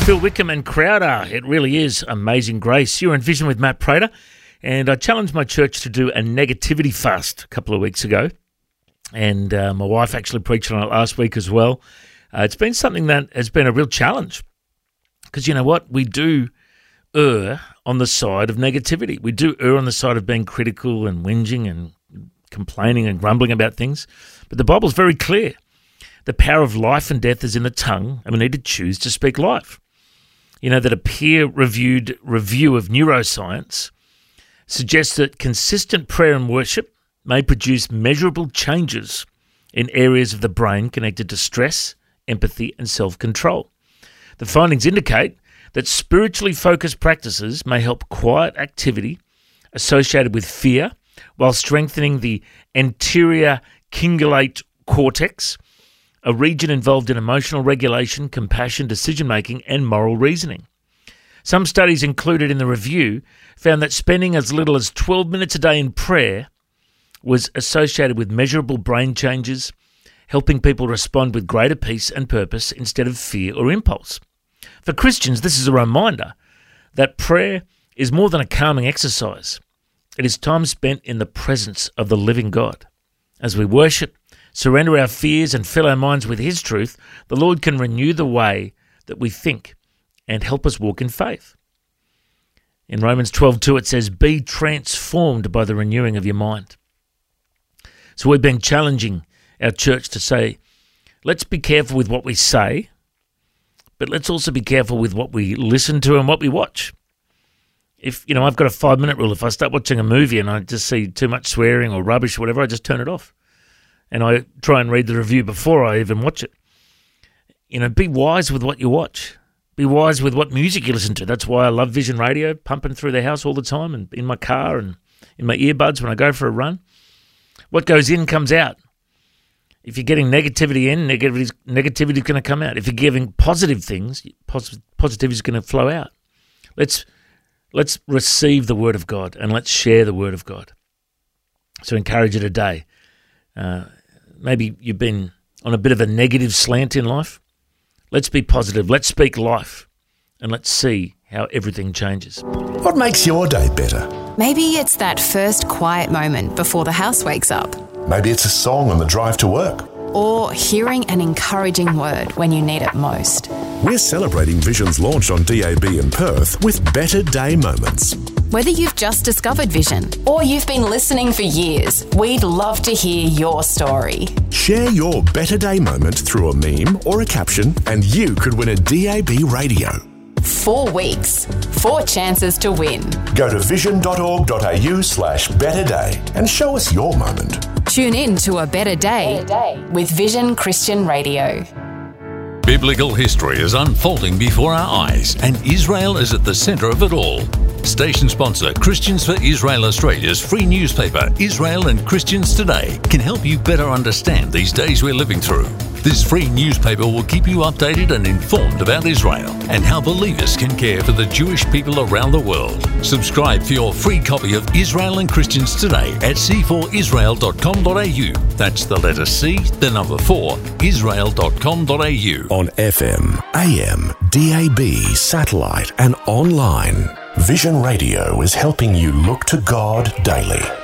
Phil Wickham and Crowder. It really is Amazing Grace. You're in Vision with Matt Prater, and I challenged my church to do a negativity fast a couple of weeks ago, and my wife actually preached on it last week as well. It's been something that has been a real challenge, because you know what? We do err on the side of negativity. We do err on the side of being critical and whinging and complaining and grumbling about things, but the Bible's very clear. The power of life and death is in the tongue, and we need to choose to speak life. You know that a peer-reviewed review of neuroscience suggests that consistent prayer and worship may produce measurable changes in areas of the brain connected to stress, empathy, and self-control. The findings indicate that spiritually focused practices may help quiet activity associated with fear while strengthening the anterior cingulate cortex, a region involved in emotional regulation, compassion, decision-making, and moral reasoning. Some studies included in the review found that spending as little as 12 minutes a day in prayer was associated with measurable brain changes, helping people respond with greater peace and purpose instead of fear or impulse. For Christians, this is a reminder that prayer is more than a calming exercise. It is time spent in the presence of the living God. As we worship, surrender our fears, and fill our minds with His truth, the Lord can renew the way that we think and help us walk in faith. In Romans 12:2 it says, "Be transformed by the renewing of your mind." So we've been challenging our church to say, let's be careful with what we say, but let's also be careful with what we listen to and what we watch. If, I've got a 5-minute rule. If I start watching a movie and I just see too much swearing or rubbish or whatever, I just turn it off. And I try and read the review before I even watch it. Be wise with what you watch. Be wise with what music you listen to. That's why I love Vision Radio, pumping through the house all the time and in my car and in my earbuds when I go for a run. What goes in comes out. If you're getting negativity in, negativity is going to come out. If you're giving positive things, positivity is going to flow out. Let's receive the Word of God and let's share the Word of God. So encourage you today. Maybe you've been on a bit of a negative slant in life. Let's be positive. Let's speak life. And let's see how everything changes. What makes your day better? Maybe it's that first quiet moment before the house wakes up. Maybe it's a song on the drive to work. Or hearing an encouraging word when you need it most. We're celebrating Vision's launch on DAB in Perth with Better Day Moments. Whether you've just discovered Vision or you've been listening for years, we'd love to hear your story. Share your Better Day moment through a meme or a caption and you could win a DAB radio. 4 weeks, 4 chances to win. Go to vision.org.au/betterday and show us your moment. Tune in to A Better Day with Vision Christian Radio. Biblical history is unfolding before our eyes, and Israel is at the centre of it all. Station sponsor Christians for Israel Australia's free newspaper, Israel and Christians Today, can help you better understand these days we're living through. This free newspaper will keep you updated and informed about Israel and how believers can care for the Jewish people around the world. Subscribe for your free copy of Israel and Christians Today at c4israel.com.au. That's the letter C, the number 4, israel.com.au. On FM, AM, DAB, satellite and online, Vision Radio is helping you look to God daily.